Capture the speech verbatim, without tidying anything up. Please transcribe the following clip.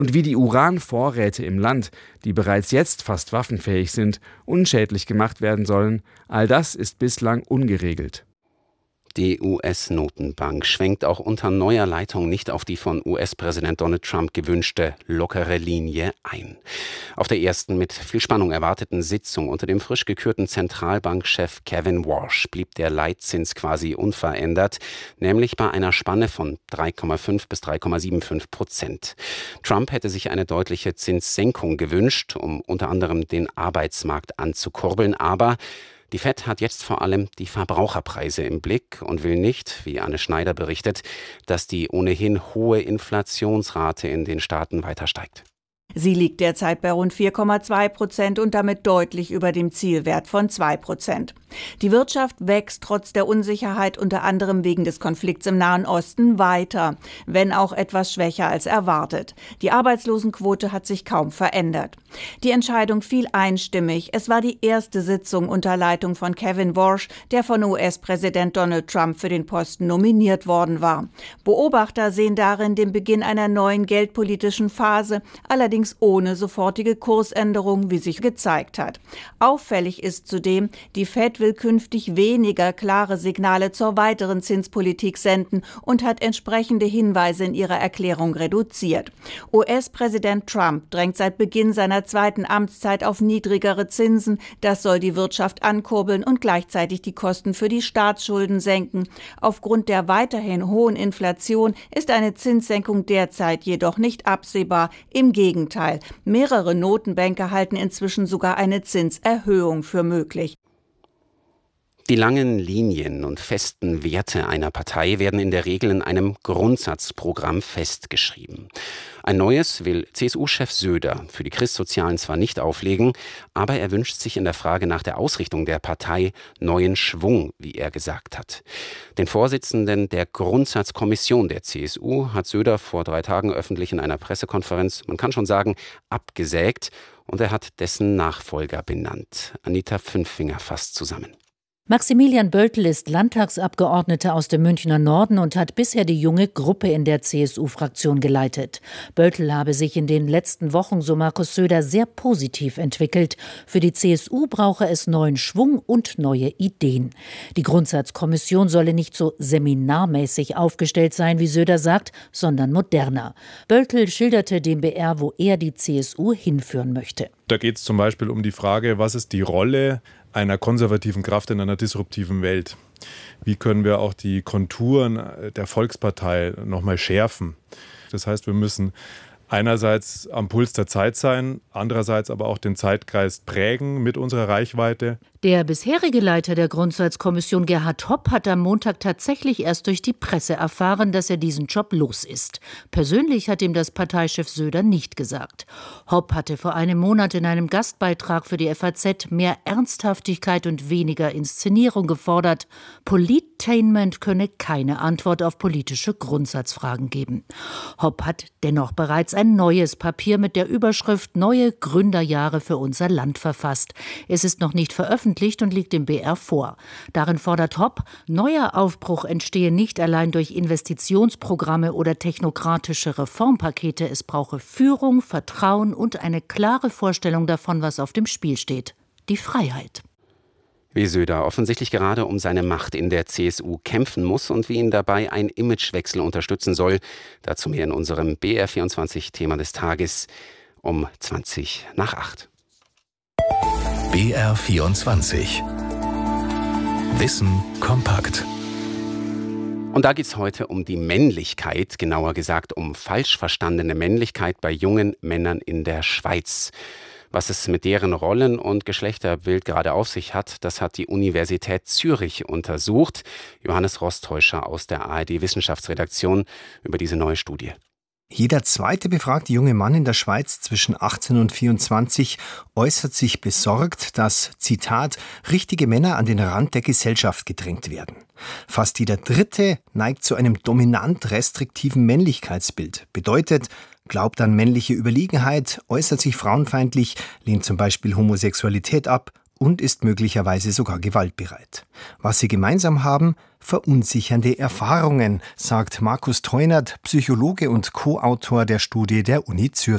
und wie die Uranvorräte im Land, die bereits jetzt fast waffenfähig sind, unschädlich gemacht werden sollen, all das ist bislang ungeregelt. Die U S-Notenbank schwenkt auch unter neuer Leitung nicht auf die von U S-Präsident Donald Trump gewünschte lockere Linie ein. Auf der ersten mit viel Spannung erwarteten Sitzung unter dem frisch gekürten Zentralbankchef Kevin Warsh blieb der Leitzins quasi unverändert, nämlich bei einer Spanne von drei Komma fünf bis drei Komma fünfundsiebzig Prozent. Trump hätte sich eine deutliche Zinssenkung gewünscht, um unter anderem den Arbeitsmarkt anzukurbeln, aber die Fed hat jetzt vor allem die Verbraucherpreise im Blick und will nicht, wie Anne Schneider berichtet, dass die ohnehin hohe Inflationsrate in den Staaten weiter steigt. Sie liegt derzeit bei rund vier Komma zwei Prozent und damit deutlich über dem Zielwert von zwei Prozent. Die Wirtschaft wächst trotz der Unsicherheit unter anderem wegen des Konflikts im Nahen Osten weiter, wenn auch etwas schwächer als erwartet. Die Arbeitslosenquote hat sich kaum verändert. Die Entscheidung fiel einstimmig. Es war die erste Sitzung unter Leitung von Kevin Warsh, der von U S-Präsident Donald Trump für den Posten nominiert worden war. Beobachter sehen darin den Beginn einer neuen geldpolitischen Phase, allerdings ohne sofortige Kursänderung, wie sich gezeigt hat. Auffällig ist zudem, die Fed will künftig weniger klare Signale zur weiteren Zinspolitik senden und hat entsprechende Hinweise in ihrer Erklärung reduziert. U S-Präsident Trump drängt seit Beginn seiner zweiten Amtszeit auf niedrigere Zinsen. Das soll die Wirtschaft ankurbeln und gleichzeitig die Kosten für die Staatsschulden senken. Aufgrund der weiterhin hohen Inflation ist eine Zinssenkung derzeit jedoch nicht absehbar. Im Gegenteil. Mehrere Notenbanker halten inzwischen sogar eine Zinserhöhung für möglich. Die langen Linien und festen Werte einer Partei werden in der Regel in einem Grundsatzprogramm festgeschrieben. Ein neues will C S U-Chef Söder für die Christsozialen zwar nicht auflegen, aber er wünscht sich in der Frage nach der Ausrichtung der Partei neuen Schwung, wie er gesagt hat. Den Vorsitzenden der Grundsatzkommission der C S U hat Söder vor drei Tagen öffentlich in einer Pressekonferenz, man kann schon sagen, abgesägt, und er hat dessen Nachfolger benannt. Anita Fünffinger fasst zusammen. Maximilian Böltl ist Landtagsabgeordneter aus dem Münchner Norden und hat bisher die junge Gruppe in der C S U-Fraktion geleitet. Böltl habe sich in den letzten Wochen, so Markus Söder, sehr positiv entwickelt. Für die C S U brauche es neuen Schwung und neue Ideen. Die Grundsatzkommission solle nicht so seminarmäßig aufgestellt sein, wie Söder sagt, sondern moderner. Böltl schilderte dem B R, wo er die C S U hinführen möchte. Da geht es zum Beispiel um die Frage, was ist die Rolle einer konservativen Kraft in einer disruptiven Welt? Wie können wir auch die Konturen der Volkspartei nochmal schärfen? Das heißt, wir müssen einerseits am Puls der Zeit sein, andererseits aber auch den Zeitgeist prägen mit unserer Reichweite. Der bisherige Leiter der Grundsatzkommission, Gerhard Hopp, hat am Montag tatsächlich erst durch die Presse erfahren, dass er diesen Job los ist. Persönlich hat ihm das Parteichef Söder nicht gesagt. Hopp hatte vor einem Monat in einem Gastbeitrag für die F A Z mehr Ernsthaftigkeit und weniger Inszenierung gefordert. Politainment könne keine Antwort auf politische Grundsatzfragen geben. Hopp hat dennoch bereits ein neues Papier mit der Überschrift Neue Gründerjahre für unser Land verfasst. Es ist noch nicht veröffentlicht und liegt dem B R vor. Darin fordert Hopp, neuer Aufbruch entstehe nicht allein durch Investitionsprogramme oder technokratische Reformpakete. Es brauche Führung, Vertrauen und eine klare Vorstellung davon, was auf dem Spiel steht. Die Freiheit. Wie Söder offensichtlich gerade um seine Macht in der C S U kämpfen muss und wie ihn dabei ein Imagewechsel unterstützen soll. Dazu mehr in unserem B R vierundzwanzig-Thema des Tages um zwanzig nach acht. B R vierundzwanzig. Wissen kompakt. Und da geht es heute um die Männlichkeit, genauer gesagt um falsch verstandene Männlichkeit bei jungen Männern in der Schweiz. Was es mit deren Rollen- und Geschlechterbild gerade auf sich hat, das hat die Universität Zürich untersucht. Johannes Rostäuscher aus der A R D-Wissenschaftsredaktion über diese neue Studie. Jeder zweite befragte junge Mann in der Schweiz zwischen achtzehn und vierundzwanzig äußert sich besorgt, dass, Zitat, richtige Männer an den Rand der Gesellschaft gedrängt werden. Fast jeder Dritte neigt zu einem dominant restriktiven Männlichkeitsbild. Bedeutet, glaubt an männliche Überlegenheit, äußert sich frauenfeindlich, lehnt zum Beispiel Homosexualität ab und ist möglicherweise sogar gewaltbereit. Was sie gemeinsam haben? Verunsichernde Erfahrungen, sagt Markus Teunert, Psychologe und Co-Autor der Studie der Uni Zürich.